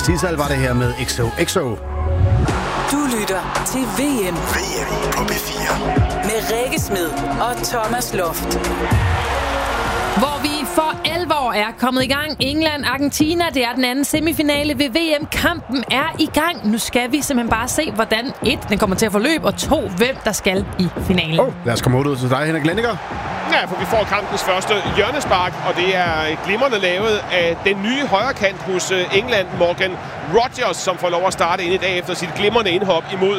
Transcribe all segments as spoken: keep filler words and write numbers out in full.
Tisal var det her med X O X O. Du lytter til V M. V M på B fire. Med Rikke Smed og Thomas Loft. Hvor vi for alvor er kommet i gang. England-Argentina, det er den anden semifinale ved V M. Kampen er i gang. Nu skal vi simpelthen bare se, hvordan et, den kommer til at forløbe, og to, hvem der skal i finalen. Oh, lad os komme ud til dig, Henrik Lenniger. Ja, for vi får kampens første hjørnespark, og det er glimrende lavet af den nye højrekant hos England, Morgan Rogers, som får lov at starte ind i dag efter sit glimrende indhop imod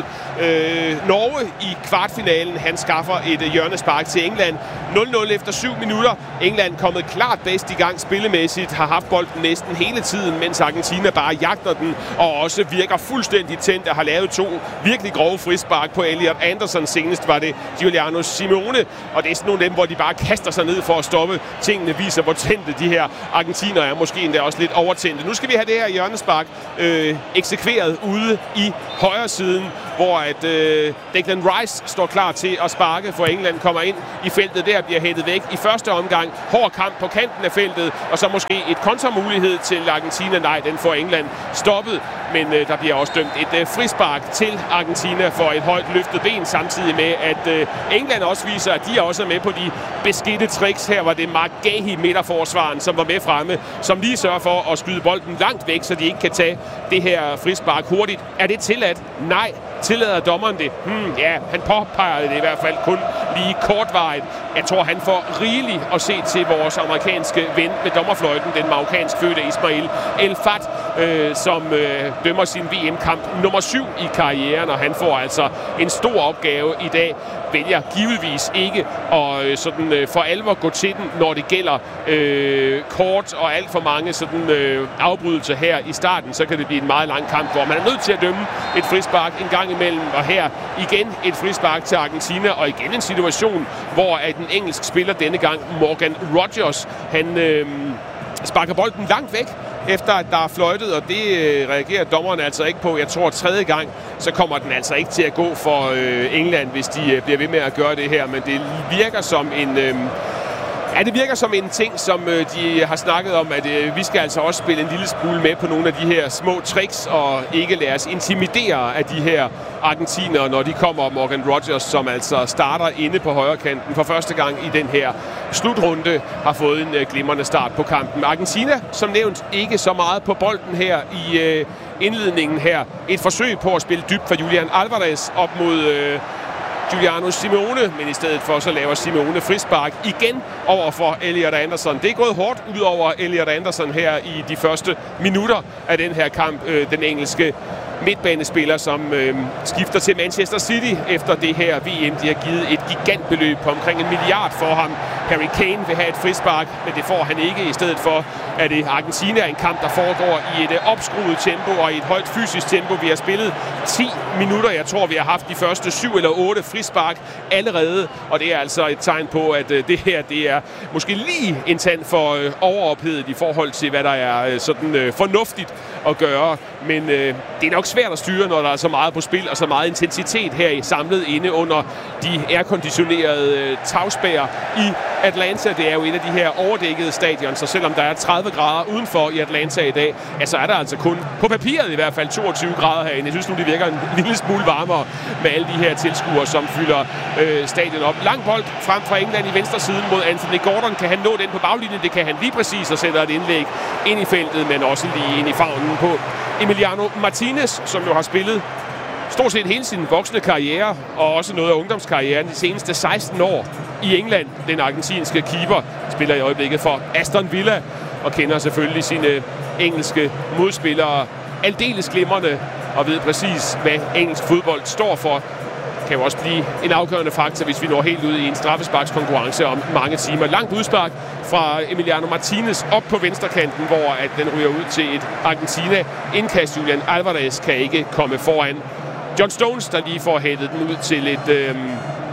øh, Norge i kvartfinalen. Han skaffer et hjørnespark til England. nul nul efter syv minutter. England kommet klart bedst i gang spillemæssigt, har haft bolden næsten hele tiden, mens Argentina bare jagter den, og også virker fuldstændig tændt og har lavet to virkelig grove frispark på Elliot Anderson. Senest var det Giuliano Simeone, og det er sådan nogle af dem, hvor de bare kaster sig ned for at stoppe. Tingene viser, hvor tændte de her argentiner er. Måske endda også lidt overtændte. Nu skal vi have det her hjørnespark øh, eksekveret ude i højre siden, hvor at øh, Declan Rice står klar til at sparke, for England kommer ind i feltet. Der bliver hættet væk i første omgang. Hård kamp på kanten af feltet, og så måske et kontramulighed til Argentina. Nej, den får England stoppet, men øh, der bliver også dømt et øh, frispark til Argentina for et højt løftet ben, samtidig med, at øh, England også viser, at de er også med på de beskidte tricks. Her var det Mark Gahey, midterforsvaren, som var med fremme, som lige sørger for at skyde bolden langt væk, så de ikke kan tage det her frispark hurtigt. Er det tilladt? Nej. Tillader dommeren det? Hmm, ja, han påpeger det i hvert fald kun lige kortvarigt. Jeg tror, han får rigeligt at se til vores amerikanske ven med dommerfløjten, den marokkansk fødte Ismail El Fat, øh, som øh, dømmer sin V M-kamp nummer syv i karrieren, og han får altså en stor opgave i dag. Vælger givetvis ikke at øh, sådan, øh, for alvor gå til den, når det gælder øh, kort og alt for mange sådan, øh, afbrydelser her i starten. Så kan det blive en meget lang kamp, hvor man er nødt til at dømme et frispark en gang imellem, og her igen et frispark til Argentina, og igen en situation, hvor at den engelsk spiller denne gang, Morgan Rogers, han øh, sparker bolden langt væk, efter at der er fløjtet, og det øh, reagerer dommeren altså ikke på. Jeg tror, tredje gang, så kommer den altså ikke til at gå for øh, England, hvis de øh, bliver ved med at gøre det her, men det virker som en... Øh, Ja, det virker som en ting, som øh, de har snakket om, at øh, vi skal altså også spille en lille smule med på nogle af de her små tricks, og ikke lade os intimidere af de her argentinere, når de kommer. Morgan Rogers, som altså starter inde på højrekanten for første gang i den her slutrunde, har fået en øh, glimrende start på kampen. Argentina, som nævnt, ikke så meget på bolden her i øh, indledningen her. Et forsøg på at spille dybt for Julian Alvarez op mod... Øh, Giuliano Simeone, men i stedet for så laver Simeone frispark igen over for Elliot Anderson. Det er gået hårdt ud over Elliot Anderson her i de første minutter af den her kamp. Øh, den engelske midtbanespiller, som øh, skifter til Manchester City efter det her V M. De har givet et gigantbeløb på omkring en milliard for ham. Harry Kane vil have et frispark, men det får han ikke. I stedet for er det Argentina, en kamp, der foregår i et øh, opskruet tempo og i et højt fysisk tempo. Vi har spillet ti minutter. Jeg tror, vi har haft de første syv eller otte frispark allerede, og det er altså et tegn på, at øh, det her det er måske lige en tand for øh, overophedet i forhold til, hvad der er øh, sådan øh, fornuftigt at gøre. Men øh, det er nok svært at styre, når der er så meget på spil og så meget intensitet her i samlet inde under de airconditionerede øh, tagspærrer i Atlanta. Det er jo et af de her overdækkede stadion, så selvom der er tredive grader udenfor i Atlanta i dag, ja, så er der altså kun på papiret i hvert fald toogtyve grader herinde. Jeg synes nu, det virker en lille smule varmere med alle de her tilskuere, som fylder øh, stadion op. Lang bold frem fra England i venstre siden mod Anthony Gordon. Kan han nå den på baglinjen? Det kan han lige præcis, og sætter et indlæg ind i feltet, men også lige ind i favnen på Emiliano Martinez, som jo har spillet stort set hele sin voksne karriere, og også noget af ungdomskarrieren de seneste seksten år i England. Den argentinske keeper spiller i øjeblikket for Aston Villa, og kender selvfølgelig sine engelske modspillere aldeles glimrende, og ved præcis, hvad engelsk fodbold står for. Kan jo også blive en afgørende faktor, hvis vi når helt ud i en straffesparkskonkurrence om mange timer. Langt udspark fra Emiliano Martinez op på venstrekanten, hvor at den ryger ud til et Argentina. Indkast Julian Alvarez kan ikke komme foran. John Stones, der lige får hættet den ud til et øhm,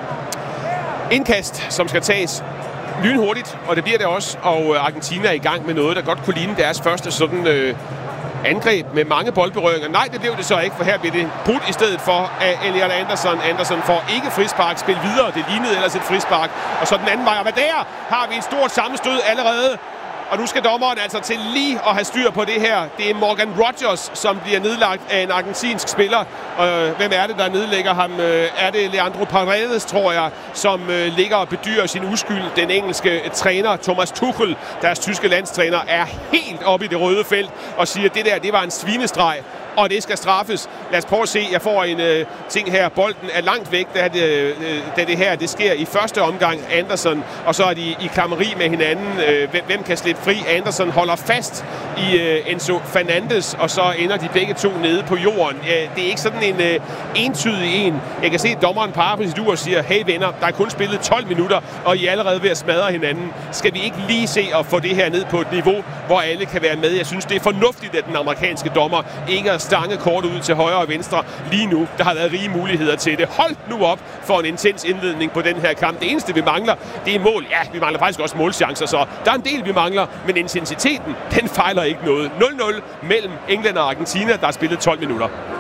indkast, som skal tages lynhurtigt, og det bliver det også. Og Argentina er i gang med noget, der godt kunne ligne deres første sådan... Øh, angreb med mange boldberøringer. Nej, det blev det så ikke, for her bliver det brudt i stedet for af Elliot Anderson. Anderson får ikke frispark, spil videre. Det lignede ellers et frispark. Og så den anden vej. Og hvad der har vi et stort sammenstød allerede. Og nu skal dommeren altså til lige at have styr på det her. Det er Morgan Rogers, som bliver nedlagt af en argentinsk spiller. Øh, hvem er det, der nedlægger ham? Øh, er det Leandro Paredes, tror jeg, som øh, ligger og bedyrer sin uskyld. Den engelske træner, Thomas Tuchel, deres tyske landstræner, er helt oppe i det røde felt og siger, at det der, det var en svinestreg. Og det skal straffes. Lad os prøve at se. Jeg får en øh, ting her. Bolden er langt væk, da det, øh, da det her det sker i første omgang. Anderson, og så er de i klammeri med hinanden. Øh, hvem kan slippe fri? Anderson holder fast i øh, Enzo Fernandes, og så ender de begge to nede på jorden. Øh, det er ikke sådan en øh, entydig en. Jeg kan se, at dommeren parer på sit ur og siger, hey venner, der er kun spillet tolv minutter, og I er allerede ved at smadre hinanden. Skal vi ikke lige se at få det her ned på et niveau, hvor alle kan være med? Jeg synes, det er fornuftigt, at den amerikanske dommer ikke er stange kort ud til højre og venstre lige nu. Der har været rige muligheder til det. Hold nu op for en intens indledning på den her kamp. Det eneste, vi mangler, det er mål. Ja, vi mangler faktisk også målchancer, så der er en del, vi mangler, men intensiteten, den fejler ikke noget. nul nul mellem England og Argentina, der har spillet tolv minutter.